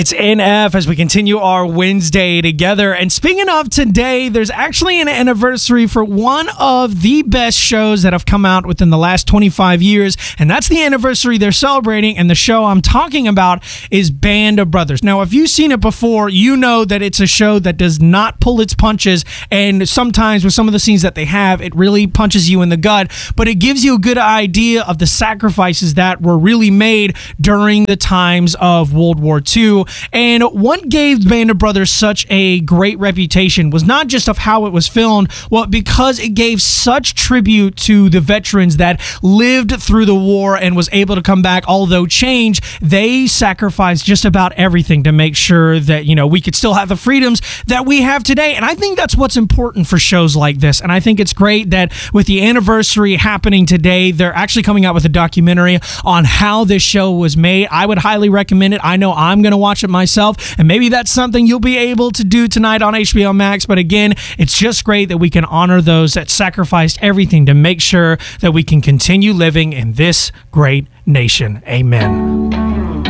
It's NF as we continue our Wednesday together. And speaking of today, there's actually an anniversary for one of the best shows that have come out within the last 25 years. And that's the anniversary they're celebrating. And the show I'm talking about is Band of Brothers. Now, if you've seen it before, you know that it's a show that does not pull its punches. And sometimes with some of the scenes that they have, it really punches you in the gut. But it gives you a good idea of the sacrifices that were really made during the times of World War II. And what gave Band of Brothers such a great reputation was not just of how it was filmed, well, because it gave such tribute to the veterans that lived through the war and was able to come back. Although changed, they sacrificed just about everything to make sure that, you know, we could still have the freedoms that we have today. And I think that's what's important for shows like this. And I think it's great that with the anniversary happening today, they're actually coming out with a documentary on how this show was made. I would highly recommend it. I know I'm going to watch it myself, and maybe that's something you'll be able to do tonight on HBO Max. But again, it's just great that we can honor those that sacrificed everything to make sure that we can continue living in this great nation. Amen.